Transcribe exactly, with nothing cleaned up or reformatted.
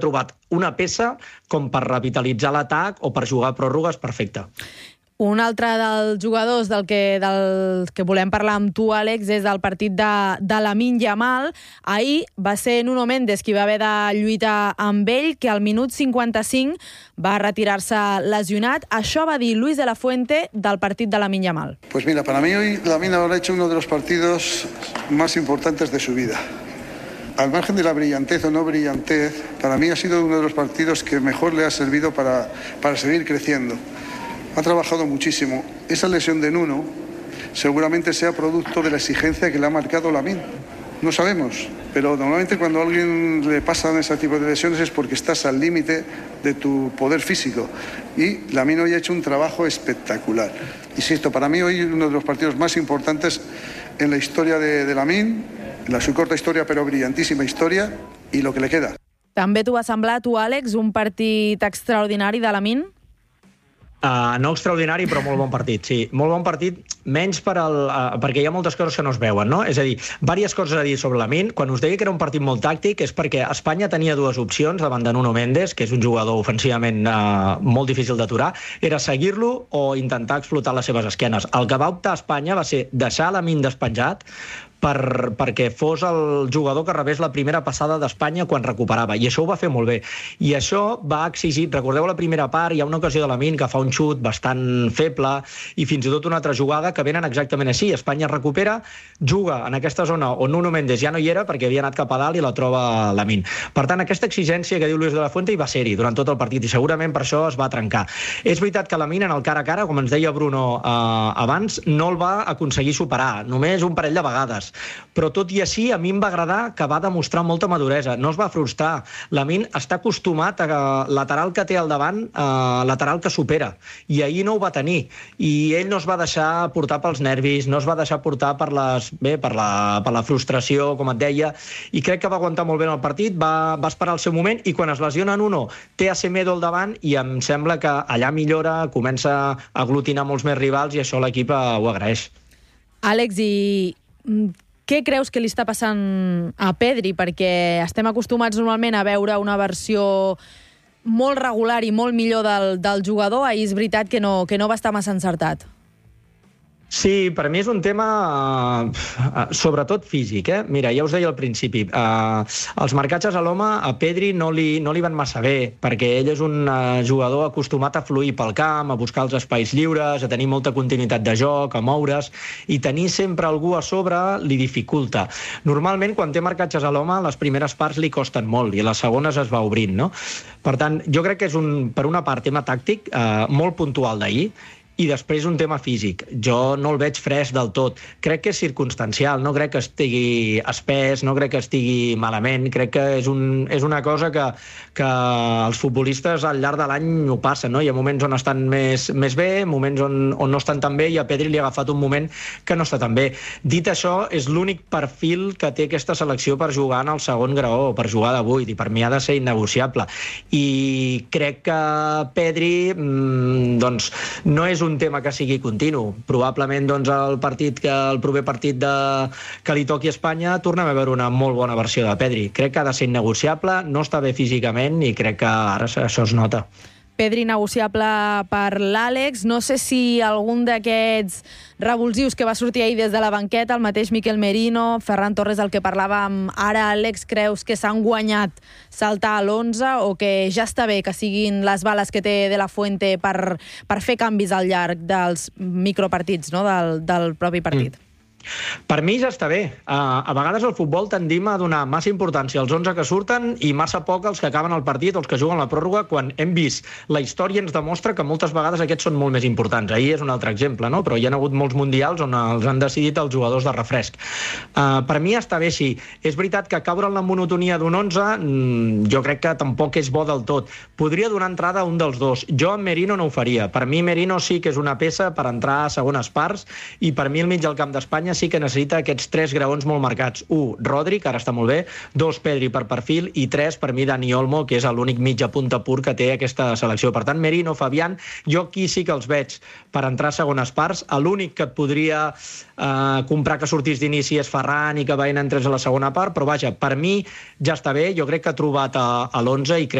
trobat una peça com per revitalitzar l'atac o per jugar a pròrrogues perfecte. Un altre dels jugadors del que, del que volem parlar amb tu, Àlex, és el partit de, de Lamine Yamal. Ahir va ser Nuno Mendes qui va haver de lluitar amb ell, que al minut cinquanta-cinc va retirar-se lesionat. Això va dir Luis de la Fuente del partit de Lamine Yamal. Pues mira, para mí hoy Lamine habrá hecho uno de los partidos más importantes de su vida. Al margen de la brillantez o no brillantez, para mí ha sido uno de los partidos que mejor le ha servido para, para seguir creciendo. Ha trabajado muchísimo. Esa lesión de Nuno seguramente sea producto de la exigencia que le ha marcado Lamine. No sabemos, pero normalmente cuando a alguien le pasan ese tipo de lesiones es porque estás al límite de tu poder físico. Y Lamine hoy ha hecho un trabajo espectacular. Insisto, para mí hoy uno de los partidos más importantes en la historia de, de Lamine, en la su corta historia pero brillantísima historia, i lo que le queda. També t'ho va semblar, tu, Àlex, un partit extraordinari de Lamine? Uh, no extraordinari, però molt bon partit, sí. Molt bon partit, menys per al, uh, perquè hi ha moltes coses que no es veuen, no? És a dir, diverses coses a dir sobre Lamine. Quan us deia que era un partit molt tàctic és perquè Espanya tenia dues opcions davant de Nuno Mendes, que és un jugador ofensivament uh, molt difícil d'aturar, era seguir-lo o intentar explotar les seves esquenes. El que va optar a Espanya va ser deixar Lamine despenjat per, perquè fos el jugador que rebés la primera passada d'Espanya quan recuperava, i això ho va fer molt bé. I això va exigir, recordeu la primera part, hi ha una ocasió de Lamine que fa un xut bastant feble, i fins i tot una altra jugada que venen exactament així. Espanya recupera, juga en aquesta zona on Nuno Mendes ja no hi era perquè havia anat cap a dalt i la troba Lamine. Per tant, aquesta exigència que diu Luis de la Fuente hi va ser-hi durant tot el partit, i segurament per això es va trencar. És veritat que Lamine en el cara a cara, com ens deia Bruno eh, abans, no el va aconseguir superar, només un parell de vegades. Però tot i així, a mi em va agradar que va demostrar molta maduresa, no es va frustrar. Lamine està acostumat a lateral que té al davant, a lateral que supera, i ahir no ho va tenir, i ell no es va deixar portar pels nervis, no es va deixar portar per, les, bé, per, la, per la frustració, com et deia, i crec que va aguantar molt bé el partit, va, va esperar el seu moment, i quan es lesiona en uno, té a Semedo al davant, i em sembla que allà millora, comença a aglutinar molts més rivals, i això l'equip ho agraeix. Àlex, i què creus que li està passant a Pedri? Perquè estem acostumats normalment a veure una versió molt regular i molt millor del, del jugador. Ahir és veritat que no, que no va estar massa encertat. Sí, per mi és un tema uh, sobretot físic, eh? Mira, ja us deia al principi, uh, els marcatges a l'home a Pedri no li, no li van massa bé, perquè ell és un uh, jugador acostumat a fluir pel camp, a buscar els espais lliures, a tenir molta continuïtat de joc, a moure's, i tenir sempre algú a sobre li dificulta. Normalment, quan té marcatges a l'home, les primeres parts li costen molt, i les segones es va obrint, no? Per tant, jo crec que és, un, per una part, tema tàctic uh, molt puntual d'ahir, i després un tema físic. Jo no el veig fresc del tot. Crec que és circumstancial, no crec que estigui espès, no crec que estigui malament, crec que és, un, és una cosa que, que els futbolistes al llarg de l'any ho passen, no? Hi ha moments on estan més, més bé, moments on, on no estan tan bé, i a Pedri li ha agafat un moment que no està tan bé. Dit això, és l'únic perfil que té aquesta selecció per jugar en el segon graó, per jugar de vuit, i per mi ha de ser innegociable. I crec que Pedri mmm, doncs, no és un tema que sigui continu. Probablement doncs, el partit que el proper partit de, que li toqui a Espanya tornem a veure una molt bona versió de Pedri. Crec que ha de ser innegociable, no està bé físicament, i crec que ara això es nota. Pedri negociable per l'Àlex. No sé si algun d'aquests revulsius que va sortir ahir des de la banqueta, el mateix Miquel Merino, Ferran Torres, el que parlàvem ara, Àlex, creus que s'han guanyat saltar a l'onze, o que ja està bé que siguin les bales que té de la Fuente per, per fer canvis al llarg dels micropartits, no? del, del propi partit? Mm. Per mi ja està bé. Uh, a vegades al futbol tendim a donar massa importància als onze que surten i massa poc als que acaben el partit o els que juguen la pròrroga, quan hem vist la història ens demostra que moltes vegades aquests són molt més importants. Ahir és un altre exemple, no? Però hi ha hagut molts mundials on els han decidit els jugadors de refresc. Uh, per mi està bé així. És veritat que caure en la monotonia d'un onze mm, jo crec que tampoc és bo del tot. Podria donar entrada a un dels dos. Jo amb Merino no ho faria. Per mi Merino sí que és una peça per entrar a segones parts, i per mi el mig del camp d'Espanya Espanya sí que necessita aquests tres graons molt marcats. Un, Rodri, que ara està molt bé, dos, Pedri per perfil, i tres, per mi, Dani Olmo, que és l'únic mitja punta pur que té aquesta selecció. Per tant, Merino, Fabián, jo aquí sí que els veig per entrar a segones parts. L'únic que et podria eh, comprar que sortís d'inici és Ferran i que Baena entrés a la segona part, però vaja, per mi ja està bé. Jo crec que ha trobat a, a l'onze i crec